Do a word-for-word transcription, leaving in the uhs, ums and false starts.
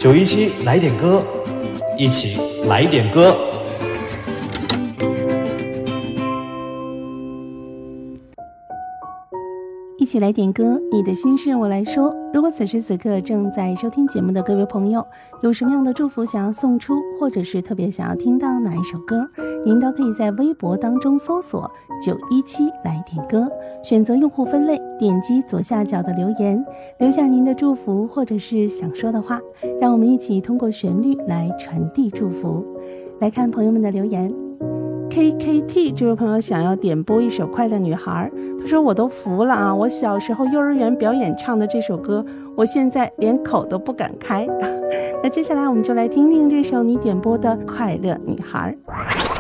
九一七来点歌，一起来点歌。 一起来点歌，你的心事我来说。如果此时此刻正在收听节目的各位朋友，有什么样的祝福想要送出，或者是特别想要听到哪一首歌，您都可以在微博当中搜索九一七来点歌，选择用户分类，点击左下角的留言，留下您的祝福或者是想说的话，让我们一起通过旋律来传递祝福。来看朋友们的留言。K K T 这位朋友想要点播一首《快乐女孩》，他说我都服了啊！我小时候幼儿园表演唱的这首歌，我现在连口都不敢开。那接下来我们就来听听这首你点播的《快乐女孩》。